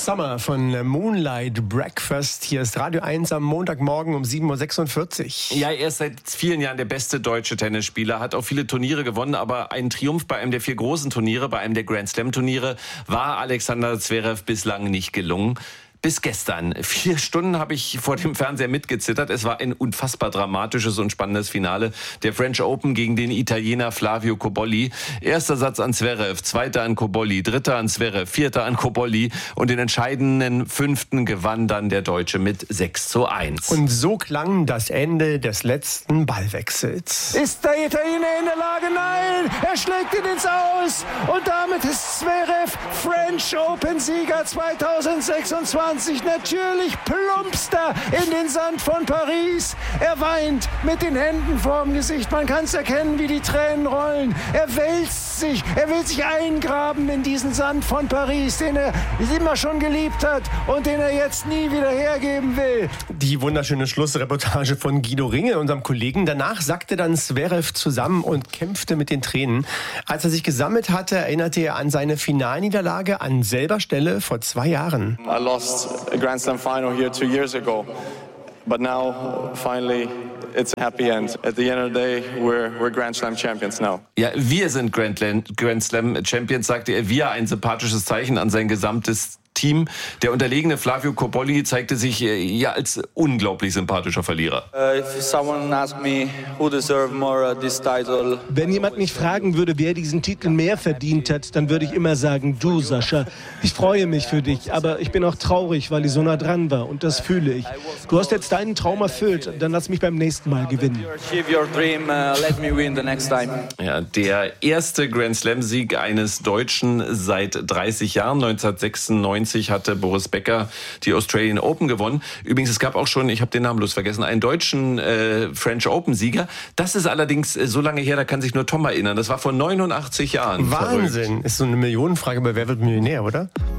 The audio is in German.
Summer von Moonlight Breakfast. Hier ist Radio 1 am Montagmorgen um 7.46 Uhr. Ja, er ist seit vielen Jahren der beste deutsche Tennisspieler, hat auch viele Turniere gewonnen, aber ein Triumph bei einem der 4 großen Turniere, bei einem der Grand Slam Turniere, war Alexander Zverev bislang nicht gelungen. Bis gestern. 4 Stunden habe ich vor dem Fernseher mitgezittert. Es war ein unfassbar dramatisches und spannendes Finale der French Open gegen den Italiener Flavio Cobolli. Erster Satz an Zverev, zweiter an Cobolli, dritter an Zverev, vierter an Cobolli und den entscheidenden 5. gewann dann der Deutsche mit 6:1. Und so klang das Ende des letzten Ballwechsels. Ist der Italiener in der Lage? Nein! Er schlägt ihn ins Aus! Und damit ist Zverev French Open-Sieger 2026. Natürlich plumpst er in den Sand von Paris. Er weint mit den Händen vorm Gesicht. Man kann es erkennen, wie die Tränen rollen. Er wälzt sich. Er will sich eingraben in diesen Sand von Paris, den er immer schon geliebt hat und den er jetzt nie wieder hergeben will. Die wunderschöne Schlussreportage von Guido Ringel, unserem Kollegen. Danach sackte dann Zverev zusammen und kämpfte mit den Tränen. Als er sich gesammelt hatte, erinnerte er an seine Finalniederlage an selber Stelle vor 2 Jahren. I lost a Grand Slam final here 2 years ago, but now finally it's a happy end. At the end of the day, we're Grand Slam champions now. Ja, wir sind Grand Slam Champions, sagte er. Wir, ein sympathisches Zeichen an sein gesamtes Team. Der unterlegene Flavio Cobolli zeigte sich ja als unglaublich sympathischer Verlierer. Wenn jemand mich fragen würde, wer diesen Titel mehr verdient hat, dann würde ich immer sagen, du, Sascha. Ich freue mich für dich, aber ich bin auch traurig, weil ich so nah dran war und das fühle ich. Du hast jetzt deinen Traum erfüllt, dann lass mich beim nächsten Mal gewinnen. Ja, der erste Grand Slam-Sieg eines Deutschen seit 30 Jahren, 1996 hatte Boris Becker die Australian Open gewonnen. Übrigens, es gab auch schon, ich habe den Namen bloß vergessen, einen deutschen French Open-Sieger. Das ist allerdings so lange her, da kann sich nur Tom erinnern. Das war vor 89 Jahren. Wahnsinn. Verrückt. Ist so eine Millionenfrage bei Wer wird Millionär, oder?